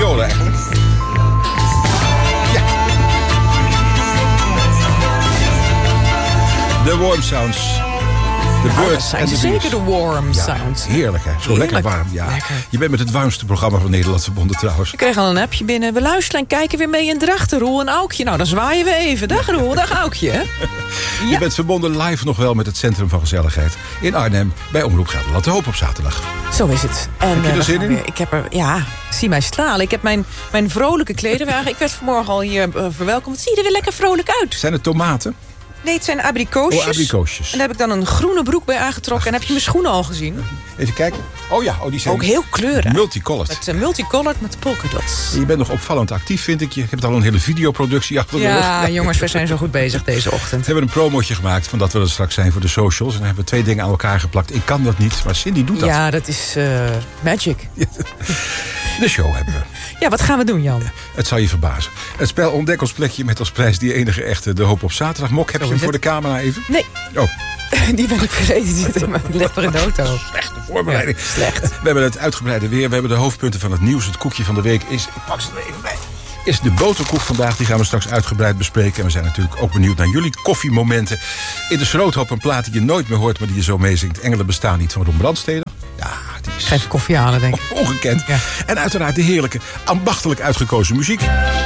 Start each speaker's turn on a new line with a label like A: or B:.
A: violen eigenlijk. Ja. De Warm Sounds. De Birds
B: dat zijn
A: en de
B: zeker
A: Bees.
B: de warm sounds.
A: Heerlijk, hè? Zo lekker warm. Ja.
B: Lekker.
A: Je bent met het warmste programma van Nederland verbonden trouwens.
B: Ik kreeg al een appje binnen. We luisteren en kijken weer mee in Drachten, Roel en Aukje. Nou, dan zwaaien we even. Dag Roel, dag Aukje. Hè?
A: Je bent verbonden live nog wel met het Centrum van Gezelligheid in Arnhem bij Omroep Gelderland. De Hoop op zaterdag.
B: Zo is het. En,
A: Heb je er zin in?
B: Ik heb er, zie mij stralen. Ik heb mijn vrolijke klederwagen. Ik werd vanmorgen al hier verwelkomd. Zie je er weer lekker vrolijk uit.
A: Zijn het tomaten?
B: Nee, het zijn abrikoosjes.
A: Oh, abrikoosjes.
B: En daar heb ik dan een groene broek bij aangetrokken. En heb je mijn schoenen al gezien?
A: Even kijken. Oh ja, die zijn
B: Ook heel kleurig.
A: multicolored.
B: Met multicolored met polka dots.
A: Je bent nog opvallend actief, vind ik. Je hebt al een hele videoproductie achter de rug.
B: Ja, jongens, we zijn zo goed bezig deze ochtend.
A: We hebben een promotje gemaakt van dat we er straks zijn voor de socials. En dan hebben we 2 dingen aan elkaar geplakt. Ik kan dat niet, maar Cindy doet dat.
B: Ja, dat is magic.
A: De show hebben we.
B: Ja, wat gaan we doen, Jan?
A: Het zal je verbazen. Het spel Ontdek ons plekje met als prijs die enige echte De Hoop op zaterdag. Mok, heb je hem voor de camera even?
B: Nee.
A: Oh.
B: Die ben ik vergeten. Die zit in mijn ligt er in de auto.
A: Slechte voorbereiding.
B: Ja, slecht.
A: We hebben het uitgebreide weer. We hebben de hoofdpunten van het nieuws. Het koekje van de week is... Ik pak ze er even bij. Is de boterkoek vandaag. Die gaan we straks uitgebreid bespreken. En we zijn natuurlijk ook benieuwd naar jullie koffiemomenten. In de Schroothoop een plaat die je nooit meer hoort, maar die je zo meezingt. Engelen bestaan niet, van Ron Brandstede. Ja, die is
B: Geef koffie halen, denk ik.
A: ongekend.
B: Ja.
A: En uiteraard de heerlijke, ambachtelijk uitgekozen muziek.